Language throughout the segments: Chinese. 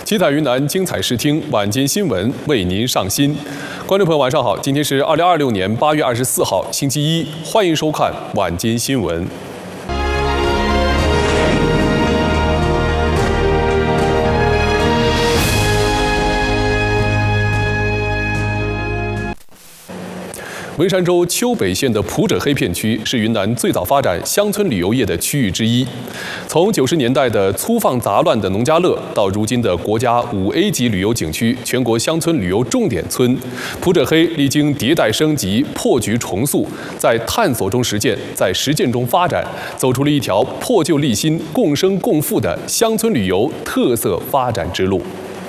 七彩云南精彩视听，晚间新闻为您上新。观众朋友，晚上好，今天是2026年8月24号，星期一，欢迎收看晚间新闻。文山州丘北县的普者黑片区是云南最早发展乡村旅游业的区域之一。从90年代的粗放杂乱的农家乐，到如今的国家5A 级旅游景区、全国乡村旅游重点村，普者黑历经迭代升级、破局重塑，在探索中实践，在实践中发展，走出了一条破旧立新、共生共富的乡村旅游特色发展之路。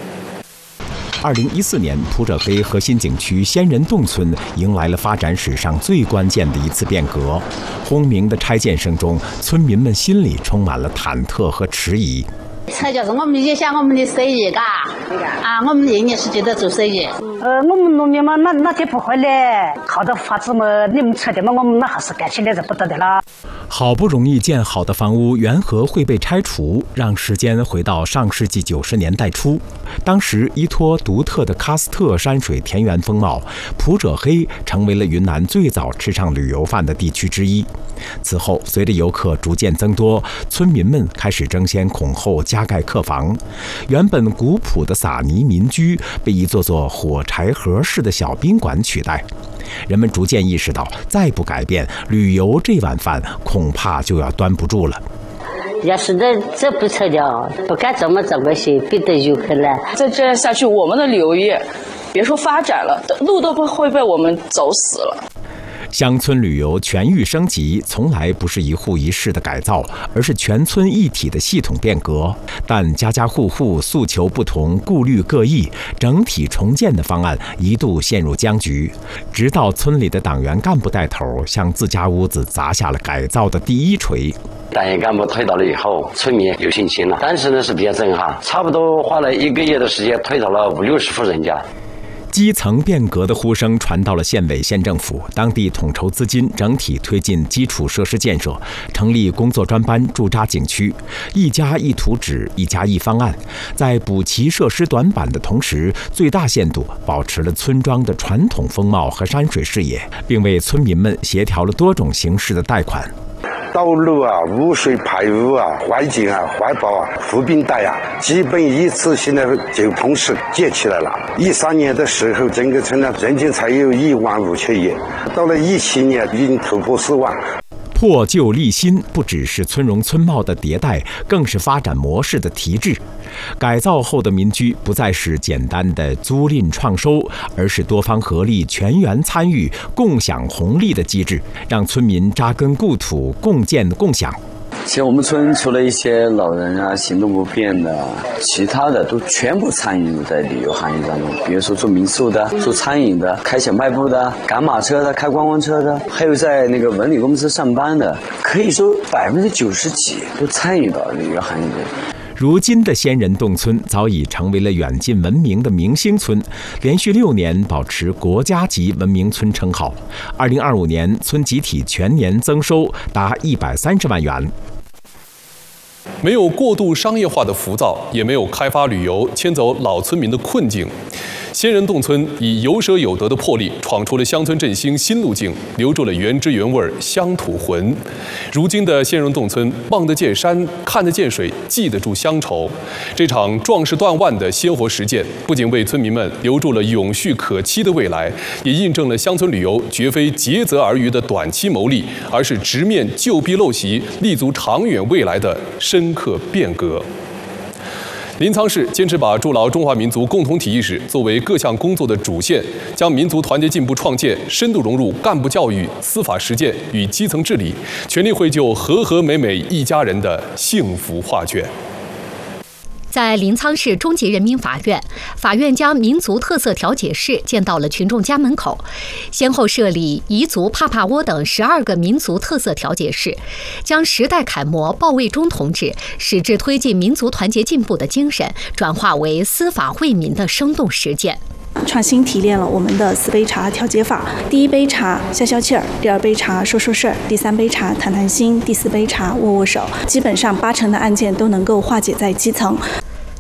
2014年，普者黑核心景区仙人洞村迎来了发展史上最关键的一次变革。轰鸣的拆建声中，村民们心里充满了忐忑和迟疑。 这就是我们影响我们的生意，嘎啊，我们年是觉得做生意。 我们农民嘛，那天不会嘞，好的房子嘛，你们拆的嘛，我们那还是干起来是不得的啦。 好不容易建好的房屋，缘何会被拆除？让时间回到上世纪90年代初，当时依托独特的喀斯特山水田园风貌，普者黑成为了云南最早吃上旅游饭的地区之一。此后，随着游客逐渐增多，村民们开始争先恐后加盖客房，原本古朴的撒泥民居被一座座火柴盒式的小宾馆取代。人们逐渐意识到，再不改变，旅游这碗饭恐怕就要端不住了。 要是这不拆掉，不敢这么做个些，别的游客来。 再这样下去，我们的旅游业别说发展了，路都不会被我们走死了。 乡村旅游全域升级，从来不是一户一室的改造，而是全村一体的系统变革。但家家户户诉求不同，顾虑各异，整体重建的方案一度陷入僵局。直到村里的党员干部带头，向自家屋子砸下了改造的第一锤。 党员干部推倒了以后，村民有信心了。当时呢是比较震撼，差不多花了1个月的时间，推倒了50-60户人家。 基层变革的呼声传到了县委县政府，当地统筹资金，整体推进基础设施建设，成立工作专班驻扎景区，一家一图纸，一家一方案，在补齐设施短板的同时，最大限度保持了村庄的传统风貌和山水视野，并为村民们协调了多种形式的贷款。 道路啊、污水排污啊、环境啊、环保啊、扶贫贷啊，基本一次性的就同时建起来了。13年的时候，整个村呢人均才有15000元，到了17年已经突破4万。 破旧立新不只是村容村貌的迭代，更是发展模式的提质。改造后的民居不再是简单的租赁创收，而是多方合力、全员参与、共享红利的机制，让村民扎根故土，共建共享。 其实我们村除了一些老人啊、行动不便的，其他的都全部参与在旅游行业当中。比如说做民宿的、做餐饮的、开小卖部的、赶马车的、开观光车的，还有在那个文旅公司上班的，可以说90%几都参与到旅游行业里。 如今的仙人洞村早已成为了远近闻名的明星村，连续6年保持国家级文明村称号。2025年，村集体全年增收达130万元。 没有过度商业化的浮躁，也没有开发旅游牵走老村民的困境。仙人洞村以有舍有得的魄力，闯出了乡村振兴新路径，留住了原汁原味乡土魂。如今的仙人洞村，望得见山，看得见水，记得住乡愁。这场壮士断腕的鲜活实践，不仅为村民们留住了永续可期的未来，也印证了乡村旅游绝非竭泽而渔的短期牟利，而是直面旧弊陋习，立足长远未来的深刻变革。临沧市坚持把筑牢中华民族共同体意识作为各项工作的主线，将民族团结进步创建深度融入干部教育、司法实践与基层治理，全力绘就和和美美一家人的幸福画卷。 在临沧市中级人民法院，法院将民族特色调解室建到了群众家门口，先后设立彝族、帕帕窝等12个民族特色调解室，将时代楷模鲍卫忠同志矢志推进民族团结进步的精神，转化为司法惠民的生动实践。 创新提炼了我们的4杯茶调解法：第1杯茶消消气儿，第2杯茶说说事儿，第3杯茶谈谈心，第4杯茶握握手。基本上80%的案件都能够化解在基层。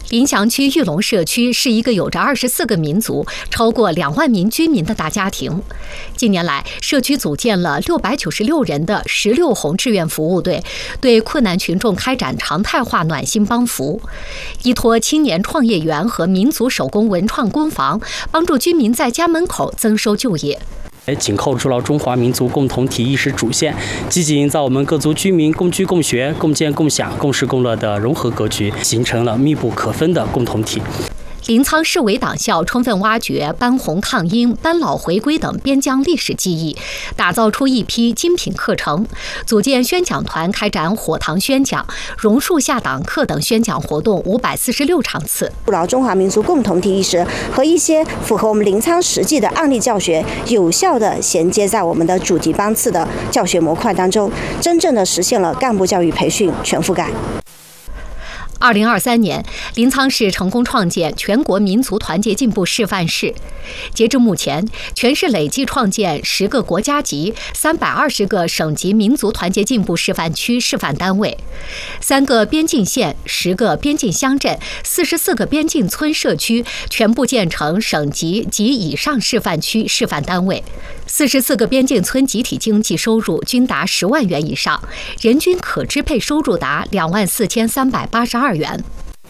临翔区玉龙社区是一个有着24个民族、超过2万名居民的大家庭。近年来，社区组建了696人的16红志愿服务队，对困难群众开展常态化暖心帮扶，依托青年创业园和民族手工文创工坊，帮助居民在家门口增收就业。 紧扣住了中华民族共同体意识主线，积极营造我们各族居民共居共学、共建共享、共事共乐的融合格局，形成了密不可分的共同体。 临沧市委党校充分挖掘班洪抗英、班老回归等边疆历史记忆，打造出一批精品课程，组建宣讲团，开展火塘宣讲、榕树下党课等宣讲活动546场次。 中华民族共同体意识和一些符合我们临沧实际的案例教学，有效地衔接在我们的主题班次的教学模块当中，真正的实现了干部教育培训全覆盖。 2023年，临沧市成功创建全国民族团结进步示范市。截至目前，全市累计创建10个国家级、320个省级民族团结进步示范区示范单位，3个边境县、10个边境乡镇、44个边境村社区全部建成省级及以上示范区示范单位。44个边境村集体经济收入均达10万元以上，人均可支配收入达24382元。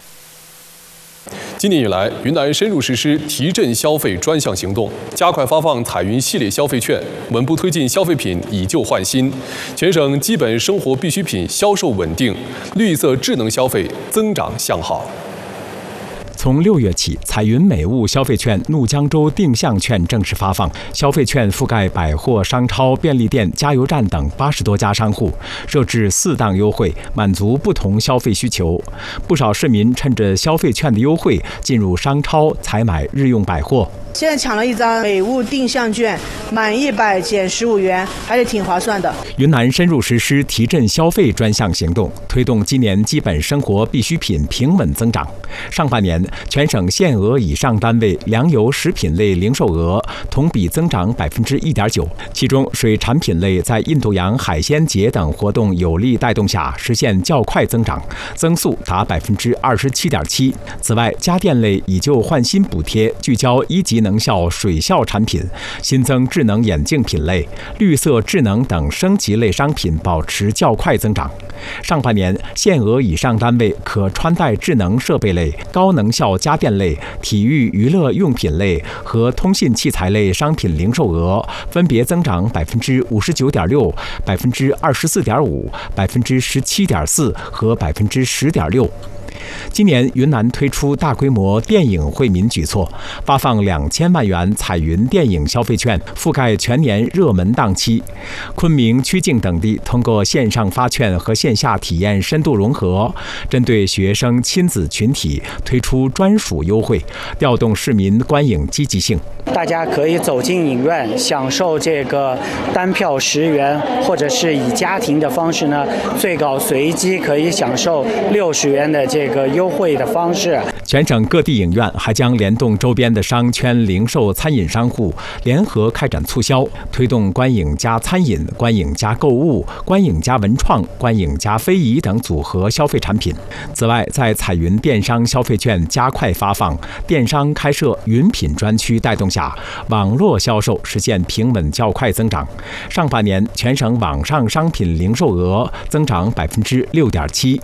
今年以来，云南深入实施提振消费专项行动，加快发放彩云系列消费券，稳步推进消费品以旧换新，全省基本生活必需品销售稳定，绿色智能消费增长向好。 从6月起，彩云美物消费券怒江州定向券正式发放，消费券覆盖百货商超、便利店、加油站等80多家商户，设置4档优惠，满足不同消费需求。不少市民趁着消费券的优惠，进入商超采买日用百货。 现在抢了一张美物定向券，满100减15元，还是挺划算的。 云南深入实施提振消费专项行动，推动今年基本生活必需品平稳增长。上半年，全省限额以上单位粮油食品类零售额同比增长1.9%，其中水产品类在印度洋海鲜节等活动有力带动下，实现较快增长，增速达27.7%。此外，家电类以旧换新补贴聚焦1级能效水效产品，新增智能眼镜品类、绿色智能等升级类商品保持较快增长。上半年，限额以上单位可穿戴智能设备类、高能效家电类、体育娱乐用品类和通信器材类商品零售额分别增长59.6%、24.5%、17.4%和10.6%。今年，云南推出大规模电影惠民举措，发放2000万元彩云电影消费券，覆盖全年热门档期。昆明、曲靖等地通过线上发券和线下体验深度融合，针对学生、亲子群体推出专属优惠，调动市民观影积极性。 大家可以走进影院，享受这个单票10元，或者是以家庭的方式呢，最高随机可以享受60元的这个优惠的方式。 全省各地影院还将联动周边的商圈、零售、餐饮商户，联合开展促销，推动观影加餐饮、观影加购物、观影加文创、观影加非遗等组合消费产品。此外，在彩云电商消费券加快发放、电商开设云品专区带动下，网络销售实现平稳较快增长。上半年，全省网上商品零售额增长6.7%。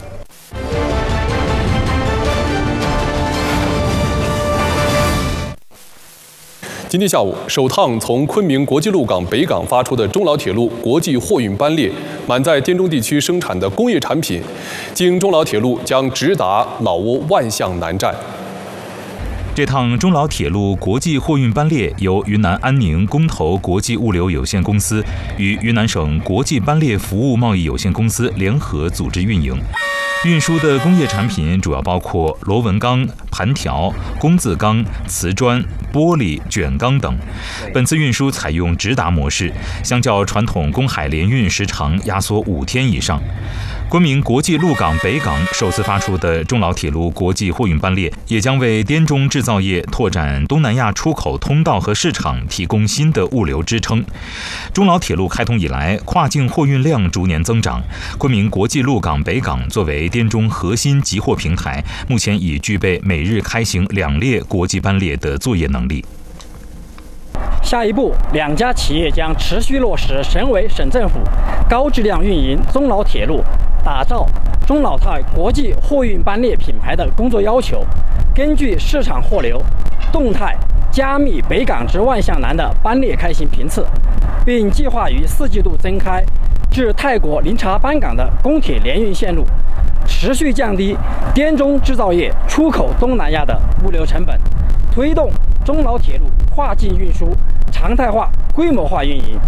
今天下午，首趟从昆明国际陆港北港发出的中老铁路国际货运班列，满载滇中地区生产的工业产品，经中老铁路将直达老挝万象南站。 这趟中老铁路国际货运班列由云南安宁公投国际物流有限公司与云南省国际班列服务贸易有限公司联合组织运营。运输的工业产品主要包括螺纹钢、盘条、工字钢、瓷砖、玻璃、卷钢等。本次运输采用直达模式，相较传统公海联运时长压缩5天以上。 昆明国际陆港北港首次发出的中老铁路国际货运班列，也将为滇中制造业拓展东南亚出口通道和市场提供新的物流支撑。中老铁路开通以来，跨境货运量逐年增长。昆明国际陆港北港作为滇中核心集货平台，目前已具备每日开行2列国际班列的作业能力。 下一步，2家企业将持续落实省委省政府高质量运营中老铁路，打造中老泰国际货运班列品牌的工作要求，根据市场货流动态加密北港至万象南的班列开行频次，并计划于4季度增开至泰国林察班港的公铁联运线路，持续降低滇中制造业出口东南亚的物流成本，推动中老铁路跨境运输常态化、规模化运营。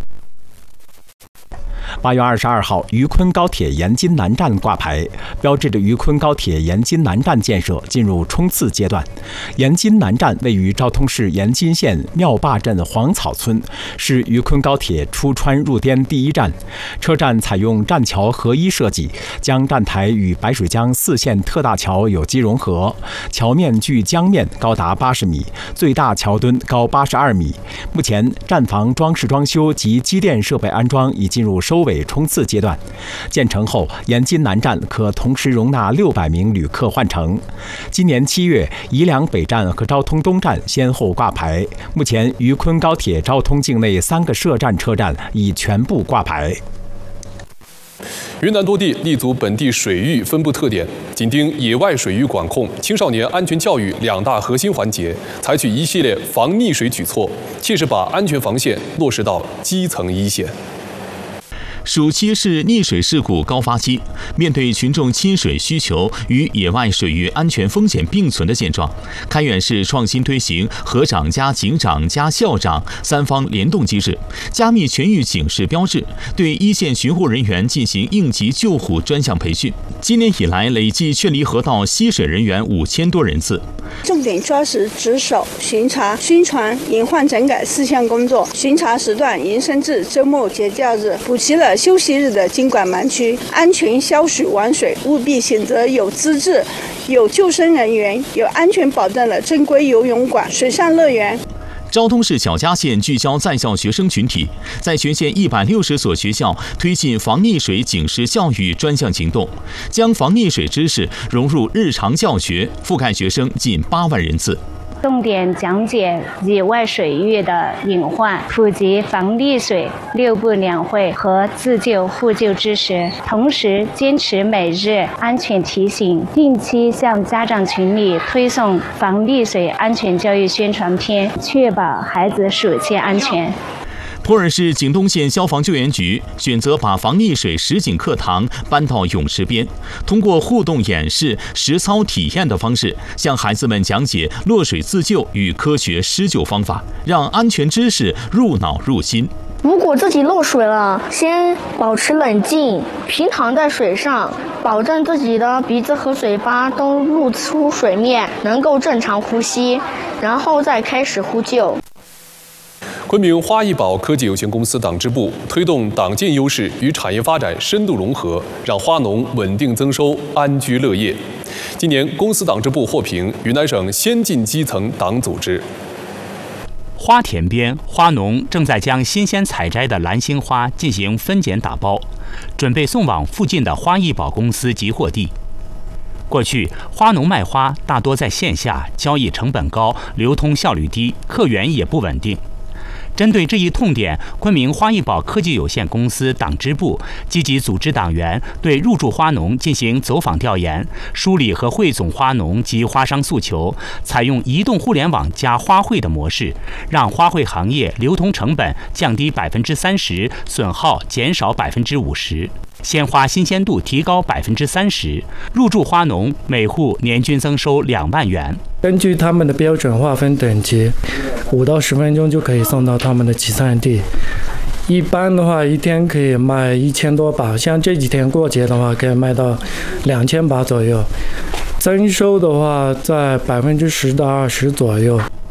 8月22号，渝昆高铁延津南站挂牌，标志着渝昆高铁延津南站建设进入冲刺阶段。延津南站位于昭通市延津县庙坝镇黄草村，是渝昆高铁出川入滇第一站。车站采用栈桥合一设计，将站台与白水江4线特大桥有机融合，桥面距江面高达80米，最大桥墩高82米。目前，站房装饰装修及机电设备安装已进入收尾冲刺阶段。建成后，延津南站可同时容纳600名旅客换乘。今年7月，宜良北站和昭通东站先后挂牌。目前，渝昆高铁昭通境内3个设站车站已全部挂牌。 云南多地立足本地水域分布特点，紧盯野外水域管控、青少年安全教育2大核心环节，采取一系列防溺水举措，切实把安全防线落实到基层一线。 暑期是溺水事故高发期，面对群众亲水需求与野外水域安全风险并存的现状，开远市创新推行河长加警长加校长3方联动机制，加密全域警示标志，对一线巡护人员进行应急救护专项培训。今年以来，累计劝离河道吸水人员5000多人次。 重点抓实值守、巡查、宣传、隐患整改4项工作。巡查时段延伸至周末节假日，补齐了休息日的经管盲区，安全消暑玩水务必选择有资质、有救生人员、有安全保证的正规游泳馆、水上乐园。 昭通市小嘉县聚焦在校学生群体，在全县160所学校推进防溺水警示教育专项行动，将防溺水知识融入日常教学，覆盖学生近8万人次。 重点讲解野外水域的隐患，普及防溺水6步2会和自救互救知识，同时坚持每日安全提醒，定期向家长群里推送防溺水安全教育宣传片，确保孩子暑期安全。 普洱市景东县消防救援局选择把防溺水实景课堂搬到泳池边，通过互动演示、实操体验的方式，向孩子们讲解落水自救与科学施救方法，让安全知识入脑入心。 如果自己落水了，先保持冷静，平躺在水上，保证自己的鼻子和嘴巴都露出水面，能够正常呼吸，然后再开始呼救。 昆明花艺宝科技有限公司党支部推动党建优势与产业发展深度融合，让花农稳定增收、安居乐业。今年，公司党支部获评云南省先进基层党组织。 花田边，花农正在将新鲜采摘的蓝星花进行分拣打包，准备送往附近的花艺宝公司集货地。过去，花农卖花大多在线下，交易成本高，流通效率低，客源也不稳定。针对这一痛点，昆明花艺宝科技有限公司党支部积极组织党员对入驻花农进行走访调研，梳理和汇总花农及花商诉求，采用移动互联网加花卉的模式，让花卉行业流通成本降低30%，损耗减少50%。鲜花新鲜度提高30%，入驻花农每户年均增收2万元。 根据他们的标准划分等级，5到10分钟就可以送到他们的集散地。一般的话，一天可以卖1000多把，像这几天过节的话，可以卖到2000把左右。增收的话，在10%到20%左右。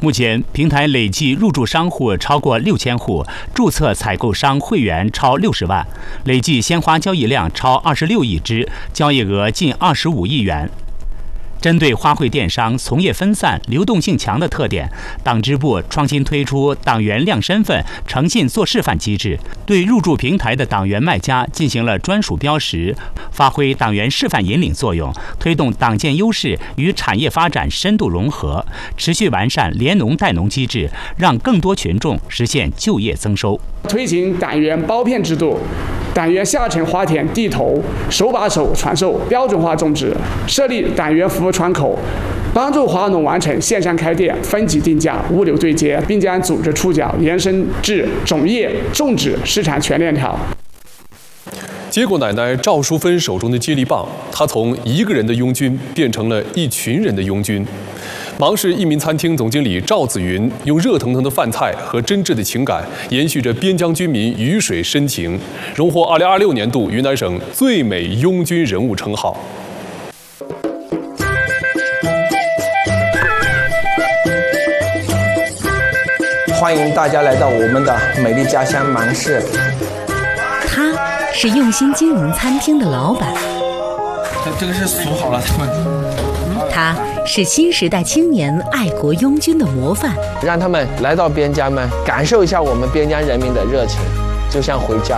目前，平台累计入驻商户超过6000户，注册采购商会员超60万，累计鲜花交易量超26亿只，交易额近25亿元。针对花卉电商从业分散、流动性强的特点，党支部创新推出党员亮身份、诚信做示范机制，对入驻平台的党员卖家进行了专属标识，发挥党员示范引领作用，推动党建优势与产业发展深度融合，持续完善联农带农机制，让更多群众实现就业增收。 推行党员包片制度，党员下沉花田地头，手把手传授标准化种植，设立党员服务窗口，帮助华农完成线上开店、分级定价、物流对接，并将组织触角延伸至种业、种植、市场全链条。 接过奶奶赵淑芬手中的接力棒，她从一个人的拥军变成了一群人的拥军。芒市益民餐厅总经理赵子云用热腾腾的饭菜和真挚的情感，延续着边疆军民鱼水深情，荣获2026年度云南省最美拥军人物称号。 欢迎大家来到我们的美丽家乡芒市。 他是用心经营餐厅的老板。 这个是数好了，他们。 他是新时代青年爱国拥军的模范， 让他们来到边疆们感受一下我们边疆人民的热情，就像回家。